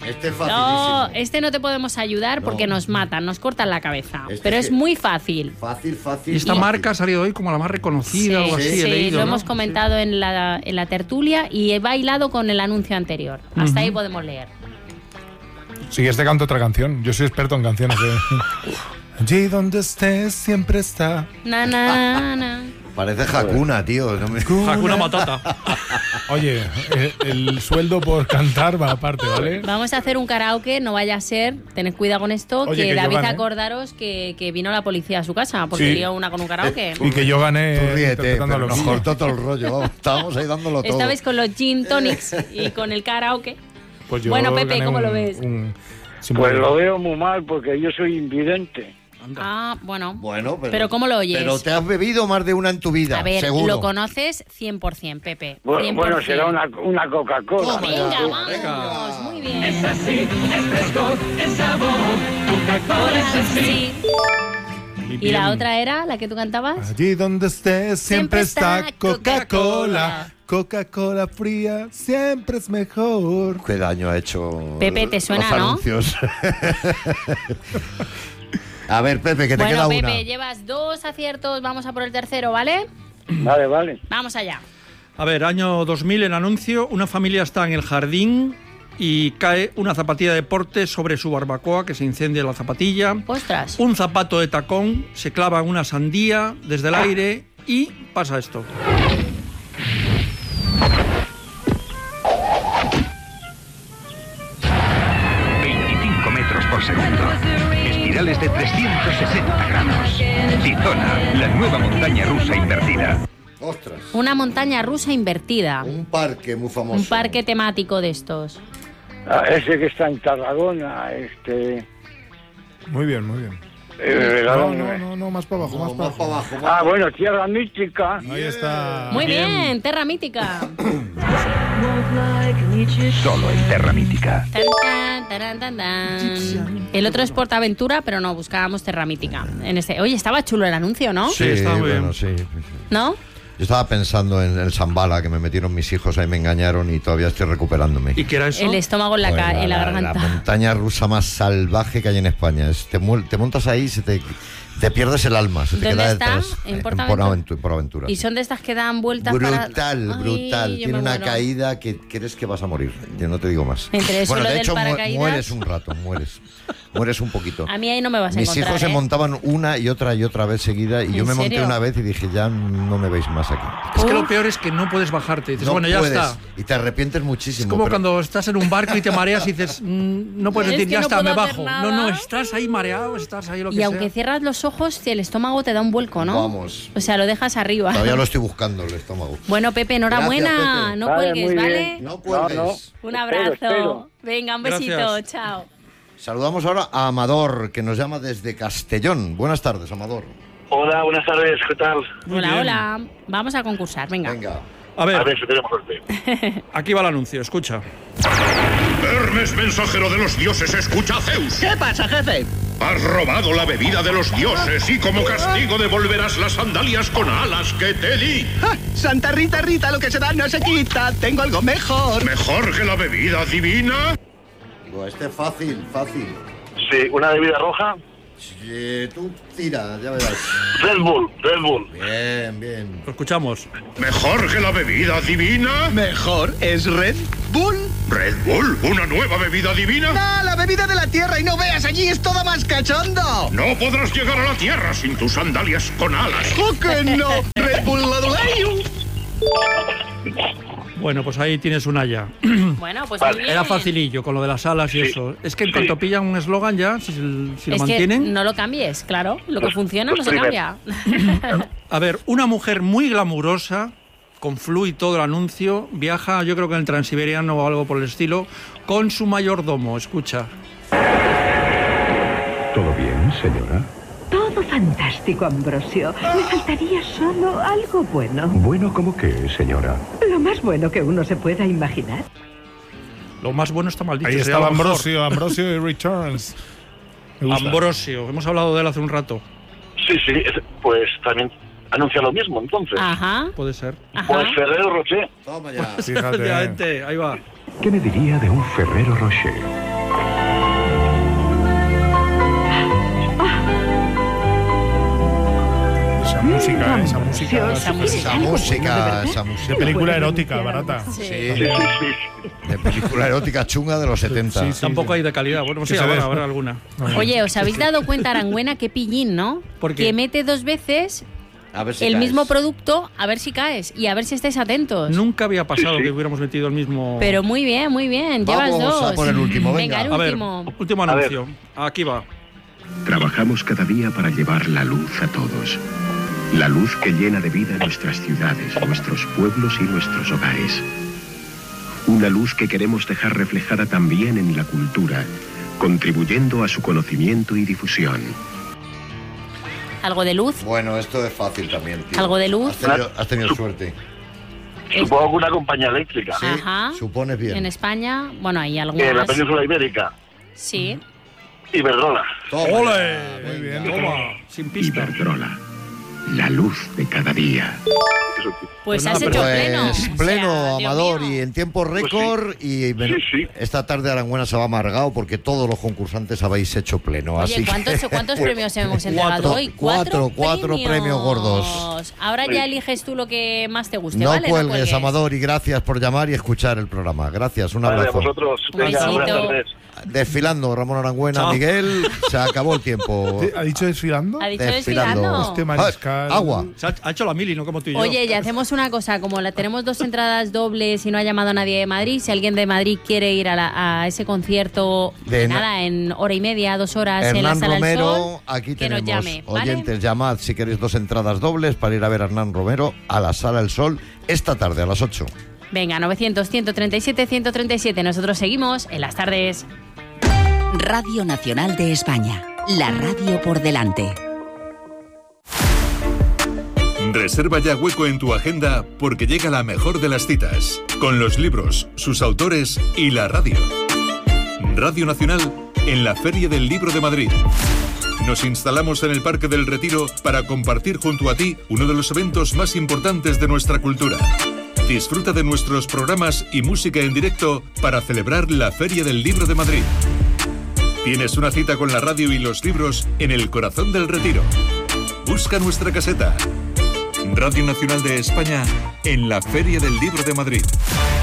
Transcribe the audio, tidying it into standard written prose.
Este es facilísimo. No, este no te podemos ayudar porque nos matan, nos cortan la cabeza. Pero es muy fácil. Fácil. Y esta marca ha salido hoy como la más reconocida o algo así, he leído, lo ¿no? hemos comentado en la tertulia y he bailado con el anuncio anterior. Hasta ahí podemos leer. Sí, este canta otra canción. Yo soy experto en canciones. Allí donde estés siempre está. Na, na, na. Parece Hakuna, tío. Hakuna Matata. Oye, el sueldo por cantar va aparte, ¿vale? Vamos a hacer un karaoke, no vaya a ser, tened cuidado con esto, Oye, que que yo David, gané. acordaros que vino la policía a su casa porque Sí. lió una con un karaoke. Y que yo gané. Tú ríete, interpretando a pero los nos niños. cortó todo el rollo. Vamos, estábamos ahí dándolo todo. Estabais con los gin tonics y con el karaoke. Pues yo Bueno, Pepe, gané ¿cómo lo ves? Pues lo veo muy mal porque yo soy invidente. Ah, bueno. Bueno, pero ¿cómo lo oyes? Pero te has bebido más de una en tu vida, A ver, seguro. lo conoces 100%, Pepe. 100%. Bueno, será una Coca-Cola. Venga, vamos, muy bien. Es así, es fresco, es sabor, Coca-Cola es así. ¿Y la otra era la que tú cantabas? Allí donde estés siempre está Coca-Cola. Coca-Cola. Coca-Cola fría siempre es mejor. ¿Qué daño ha hecho Pepe, te suena, los ¿no? anuncios? A ver, Pepe, que te Bueno, queda Pepe, una. llevas 2 aciertos, vamos a por el tercero, ¿vale? Vale. Vamos allá. A ver, año 2000, el anuncio. Una familia está en el jardín y cae una zapatilla de deporte sobre su barbacoa, que se incendia la zapatilla. Ostras. Un zapato de tacón se clava en una sandía desde el aire y pasa esto. Metros por segundo. Espirales de 360 grados. Tizona, la nueva montaña rusa invertida. Ostras. Una montaña rusa invertida. Un parque muy famoso. Un parque temático de estos. Ese que está en Tarragona, Muy bien, muy bien. No, más para abajo, más para abajo. Bueno, Tierra Mística. Ahí está. Muy bien, Terra Mítica. Solo en Terra Mítica. Tan, tan, taran, tan, tan. El otro es Portaventura, pero no, buscábamos Terra Mítica. Oye, estaba chulo el anuncio, ¿no? Sí, está muy bien. bueno, sí. ¿No? Yo estaba pensando en el Zambala, que me metieron mis hijos, ahí me engañaron y todavía estoy recuperándome. ¿Y qué era eso? El estómago en la garganta. La montaña rusa más salvaje que hay en España. Te montas ahí y te pierdes el alma. Se te ¿Dónde queda está? detrás. ¿En Portaventura? Por Aventura. Y son de estas que dan vueltas brutal, para... brutal. Ay, yo Tiene me una muero. caída que crees que vas a morir. Yo no te digo más. Entre eso, bueno, lo de del hecho, paracaídas. mueres un rato, mueres un poquito. A mí ahí no me vas a Mis encontrar, hijos se ¿eh? montaban una y otra vez seguida y yo me monté serio? una vez y dije, ya no me veis más aquí. Es que lo peor es que no puedes bajarte. Dices, No bueno, ya puedes, está. y te arrepientes muchísimo. Es como pero- cuando estás en un barco y te mareas y dices, no puedes Es decir, que ya no está, me puedo hacer bajo. nada. No, estás ahí mareado, estás ahí lo que Y sea. aunque cierras los ojos, el estómago te da un vuelco, ¿no? Vamos. O sea, lo dejas arriba. Todavía lo estoy buscando el estómago. Bueno, Pepe, enhorabuena. Gracias, Pepe. No Vale, cuelgues, muy bien. ¿vale? No cuelgues. Un abrazo. Espero. Venga, un besito. Gracias. Chao. Saludamos ahora a Amador, que nos llama desde Castellón. Buenas tardes, Amador. Hola, buenas tardes, ¿qué tal? Muy Hola, bien. hola. Vamos a concursar, venga. Venga. A ver, A ver si tenemos suerte. aquí va el anuncio, escucha. Hermes, mensajero de los dioses, escucha a Zeus. ¿Qué pasa, jefe? Has robado la bebida de los dioses y como castigo devolverás las sandalias con alas que te di. ¡Ja! Santa Rita, Rita, lo que se da no se quita. Tengo algo mejor. ¿Mejor que la bebida divina? Digo, este es fácil. Sí, una bebida roja. Tú tira, ya verás. Red Bull. Bien. Lo escuchamos. ¿Mejor que la bebida divina? Mejor es Red Bull. ¿Red Bull? ¿Una nueva bebida divina? ¡No, la bebida de la tierra! Y no veas, allí es todo más cachondo. No podrás llegar a la tierra sin tus sandalias con alas. ¡Oh, que no! Red Bull Ladulayu. Bueno, pues ahí tienes una ya. Bueno, pues muy bien. Era facilillo con lo de las alas y eso. Es que en cuanto pillan un eslogan ya, si lo Es mantienen... que no lo cambies, claro. Lo que funciona no se cambia. A ver, una mujer muy glamurosa, con flu y todo el anuncio, viaja, yo creo que en el Transiberiano o algo por el estilo, con su mayordomo. Escucha. ¿Todo bien, señora? Todo fantástico, Ambrosio. Me faltaría solo algo bueno. ¿Bueno como qué, señora? Lo más bueno que uno se pueda imaginar. Lo más bueno está mal dicho. Ahí sería estaba lo mejor. Ambrosio y Returns. Me gusta. Ambrosio, hemos hablado de él hace un rato. Sí, pues también anuncia lo mismo, entonces. Ajá. Puede ser. Pues Ferrero Rocher. Toma ya. Fíjate. Efectivamente, ahí va. ¿Qué me diría de un Ferrero Rocher? música, esa música. Esa música. De película erótica, barata. Sí. De película erótica chunga de los 70. Sí, sí. Tampoco hay de calidad. Bueno, sí, Sí, se ve. habrá alguna. Oye, ¿os habéis dado cuenta, Arangüena, qué pillín, ¿no? ¿Por qué? Que mete 2 veces A ver si el caes. mismo producto, a ver si caes y a ver si estáis atentos. Nunca había pasado que hubiéramos metido el mismo... Pero muy bien, llevas Vamos 2. a por el último, venga. el A ver, último. último anuncio. Aquí va. Trabajamos cada día para llevar la luz a todos. La luz que llena de vida nuestras ciudades, nuestros pueblos y nuestros hogares. Una luz que queremos dejar reflejada también en la cultura, contribuyendo a su conocimiento y difusión. ¿Algo de luz? Bueno, esto es fácil también, tío. ¿Algo de luz? Has tenido suerte. Supongo que una compañía eléctrica. Sí, Ajá. supones bien. En España, bueno, hay algo En la más. península ibérica. Sí. Iberdrola. ¡Ole! Muy bien. Toma, sin pista. Iberdrola, la luz de cada día. Pues Pues has nada, hecho Pues pleno. pleno, O sea, Dios Amador, mío. y en tiempo récord. Y sí. esta tarde Arangüena se va amargado porque todos los concursantes habéis hecho pleno. Oye, así ¿cuántos premios hemos entregado hoy? Cuatro premios gordos. Ahora ya eliges tú lo que más te guste, No ¿vale? cuelgues, Amador, y gracias por llamar y escuchar el programa. Gracias, un Vale, a abrazo. vosotros. Un Venga, besito. buenas tardes. Desfilando, Ramón Arangüena, Chao. Miguel, se acabó el tiempo. ¿Ha dicho desfilando? Ha dicho desfilando. Este mariscal. Agua. Ha hecho la mili, no como tú y yo. Oye, y hacemos una cosa, como tenemos 2 entradas dobles y no ha llamado nadie de Madrid, si alguien de Madrid quiere ir a ese concierto, en hora y media, 2 horas en la Hernán Sala del Romero, Sol, aquí que nos tenemos llame, ¿vale? oyentes, llamad si queréis 2 entradas dobles para ir a ver a Hernán Romero a la Sala del Sol esta tarde a las 8. Venga, 900-137-137. Nosotros seguimos en las tardes. Radio Nacional de España. La radio por delante. Reserva ya hueco en tu agenda porque llega la mejor de las citas, con los libros, sus autores y la radio. Radio Nacional en la Feria del Libro de Madrid. Nos instalamos en el Parque del Retiro para compartir junto a ti uno de los eventos más importantes de nuestra cultura. Disfruta de nuestros programas y música en directo para celebrar la Feria del Libro de Madrid. Tienes una cita con la radio y los libros en el corazón del Retiro. Busca nuestra caseta. Radio Nacional de España en la Feria del Libro de Madrid.